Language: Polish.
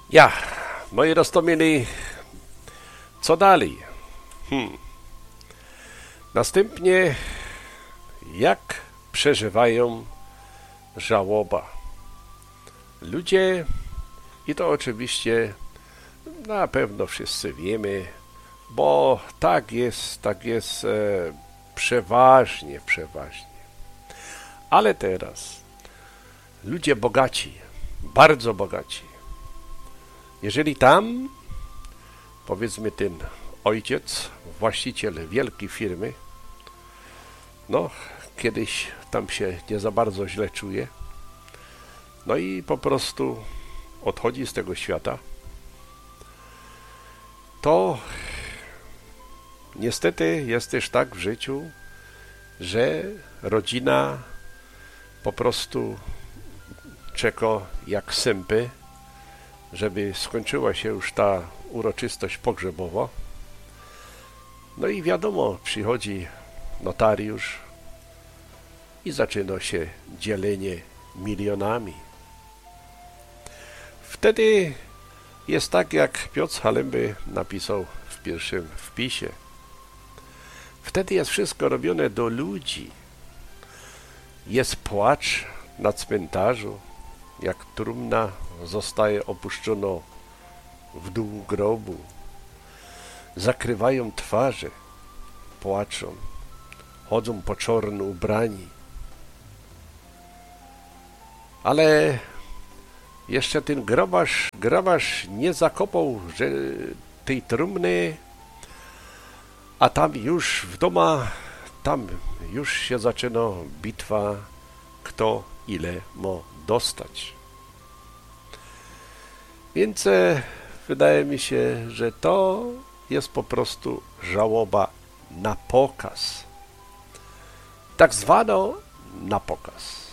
Ja, moi roztomili, co dalej? Następnie, jak przeżywają żałoba ludzie, i to oczywiście na pewno wszyscy wiemy, bo tak jest przeważnie. Ale teraz ludzie bogaci, bardzo bogaci, jeżeli tam, powiedzmy, ten ojciec, właściciel wielkiej firmy, no kiedyś tam się nie za bardzo źle czuje, no i po prostu odchodzi z tego świata, to niestety jest też tak w życiu, że rodzina po prostu czeka jak sępy, żeby skończyła się już ta uroczystość pogrzebowa. No i wiadomo, przychodzi notariusz i zaczyna się dzielenie milionami. Wtedy jest tak, jak Piotr Halemby napisał w pierwszym wpisie. Wtedy jest wszystko robione do ludzi. Jest płacz na cmentarzu, jak trumna zostaje opuszczona w dół grobu. Zakrywają twarze, płaczą, chodzą po czarno ubrani. Ale jeszcze ten grabarz nie zakopał tej trumny, a tam już w domu, tam już się zaczyna bitwa, kto ile ma dostać. Więc wydaje mi się, że to jest po prostu żałoba na pokaz. Tak zwano na pokaz.